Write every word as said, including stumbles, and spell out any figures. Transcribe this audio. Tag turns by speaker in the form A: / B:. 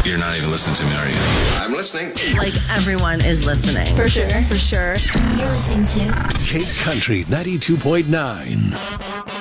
A: You're not even listening to me, are you?
B: I'm listening.
C: Like, everyone is listening.
D: For sure. For sure.
E: You're listening to
F: Cape Country ninety-two point nine.